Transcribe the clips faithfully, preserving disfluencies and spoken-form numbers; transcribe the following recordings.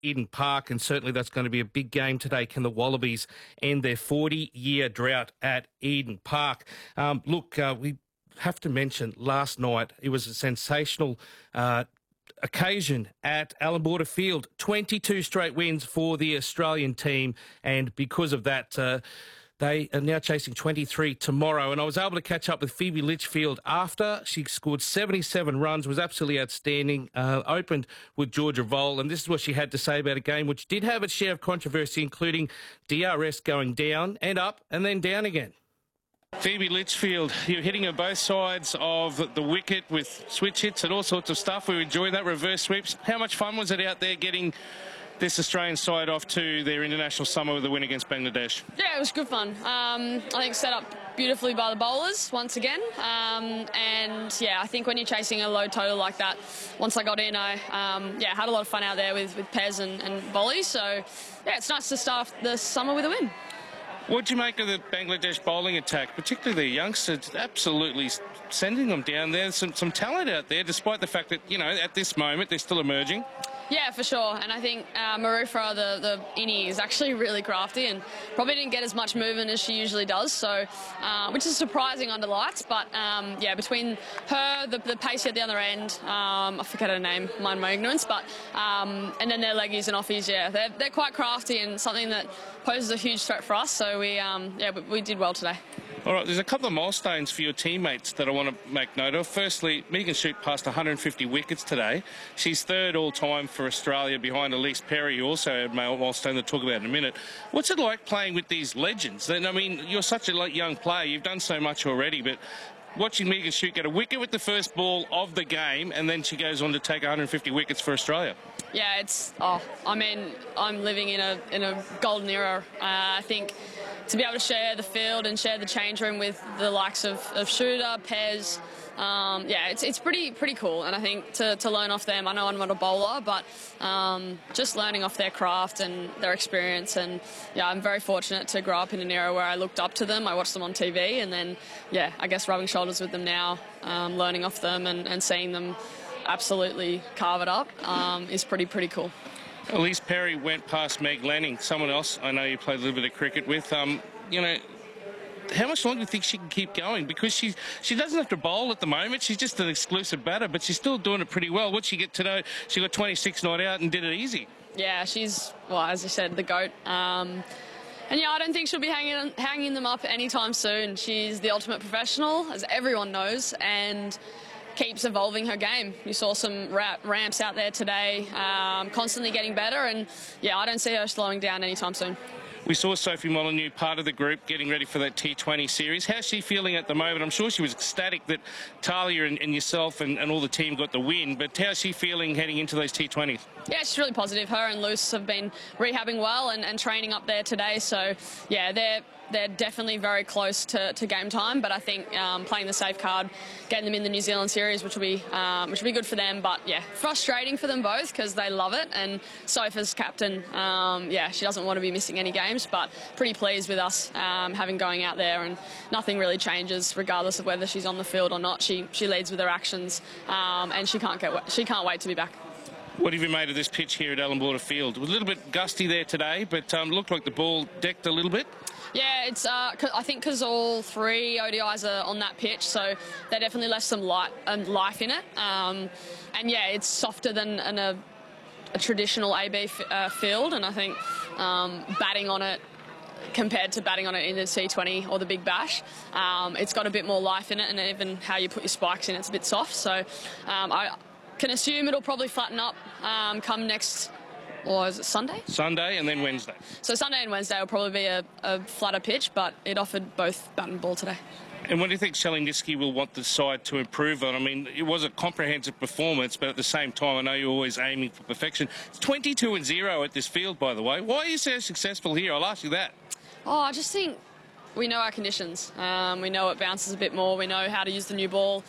Eden Park, and certainly that's going to be a big game today. Can the Wallabies end their forty-year drought at Eden Park? Um, look, uh, we have to mention last night, it was a sensational uh, occasion at Allan Border Field. twenty-two straight wins for the Australian team, and because of that, uh, they are now chasing twenty-three tomorrow. And I was able to catch up with Phoebe Litchfield after. She scored seventy-seven runs, was absolutely outstanding, uh, opened with Georgia Vole, and this is what she had to say about a game which did have its share of controversy, including D R S going down and up and then down again. Phoebe Litchfield, you're hitting on both sides of the wicket with switch hits and all sorts of stuff. We enjoyed that, reverse sweeps. How much fun was it out there getting this Australian side off to their international summer with a win against Bangladesh? Yeah, it was good fun. Um, I think set up beautifully by the bowlers once again. Um, and yeah, I think when you're chasing a low total like that, once I got in, I um, yeah had a lot of fun out there with, with Pez and, and Bolly. So yeah, it's nice to start the summer with a win. What do you make of the Bangladesh bowling attack, particularly the youngsters, absolutely sending them down there? Some, some talent out there, despite the fact that, you know, at this moment they're still emerging. Yeah, for sure. And I think uh, Marufra, the, the innie, is actually really crafty and probably didn't get as much movement as she usually does, so uh, which is surprising under lights. But um, yeah, between her, the, the pace at the other end, um, I forget her name, mind my ignorance, but um, and then their leggies and offies, yeah, they're, they're quite crafty and something that poses a huge threat for us. So we, um, yeah, we, we did well today. All right, there's a couple of milestones for your teammates that I want to make note of. Firstly, Megan Shute passed one hundred fifty wickets today. She's third all-time for Australia behind Elise Perry, who also had a milestone to talk about in a minute. What's it like playing with these legends? And, I mean, you're such a young player. You've done so much already, but watching Megan Shute get a wicket with the first ball of the game, and then she goes on to take one hundred fifty wickets for Australia. Yeah, it's, oh, I mean, I'm living in a in a golden era. Uh, I think to be able to share the field and share the change room with the likes of, of Shooter, Pez, um, yeah, it's it's pretty pretty cool. And I think to, to learn off them, I know I'm not a bowler, but um, just learning off their craft and their experience. And yeah, I'm very fortunate to grow up in an era where I looked up to them. I watched them on T V, and then yeah, I guess rubbing shoulders with them now, um, learning off them and, and seeing them absolutely carve it up um, is pretty pretty cool. Elise Perry went past Meg Lanning, someone else I know you played a little bit of cricket with. Um, you know, how much longer do you think she can keep going? Because she she doesn't have to bowl at the moment. She's just an exclusive batter, but she's still doing it pretty well. What'd she get today? She got twenty-six not out and did it easy. Yeah, she's, well, as you said, the GOAT. Um, and yeah, I don't think she'll be hanging hanging them up anytime soon. She's the ultimate professional, as everyone knows, and keeps evolving her game. You saw some ramps out there today, um, constantly getting better, and yeah, I don't see her slowing down anytime soon. We saw Sophie Molyneux, part of the group, getting ready for that T twenty series. How's she feeling at the moment? I'm sure she was ecstatic that Talia and, and yourself and, and all the team got the win, but how's she feeling heading into those T twenties? Yeah, she's really positive. Her and Luce have been rehabbing well and, and training up there today, so yeah, they're they're definitely very close to, to game time, but I think um, playing the safe card, getting them in the New Zealand series, which will be um, which will be good for them, but yeah, frustrating for them both because they love it, and Sophie's captain, um, yeah, she doesn't want to be missing any games, but pretty pleased with us um, having going out there, and nothing really changes regardless of whether she's on the field or not. She she leads with her actions, um, and she can't get she can't wait to be back. What have you made of this pitch here at Allan Border Field? It was a little bit gusty there today, but um, looked like the ball decked a little bit. Yeah, it's. Uh, I think because all three O D Is are on that pitch, so they definitely left some light and life in it. Um, and yeah, it's softer than an, a, a traditional A B uh, field, and I think um, batting on it compared to batting on it in the T twenty or the Big Bash, um, it's got a bit more life in it, and even how you put your spikes in, it's a bit soft. So um, I can assume it'll probably flatten up um, come next. Or is it Sunday? Sunday and then Wednesday. So Sunday and Wednesday will probably be a, a flatter pitch, but it offered both bat and ball today. And what do you think Shelley Niski will want the side to improve on? I mean, it was a comprehensive performance, but at the same time, I know you're always aiming for perfection. It's twenty-two and zero at this field, by the way. Why are you so successful here? I'll ask you that. Oh, I just think we know our conditions. Um, we know it bounces a bit more. We know how to use the new ball.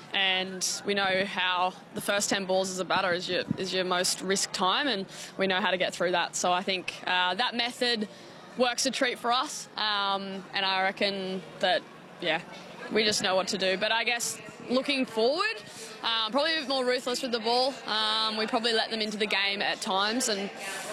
And we know how the first ten balls as a batter is your is your most risk time, and we know how to get through that. So I think uh, that method works a treat for us, um, and I reckon that, yeah, we just know what to do. But I guess looking forward, um, probably a bit more ruthless with the ball. Um, we probably let them into the game at times, and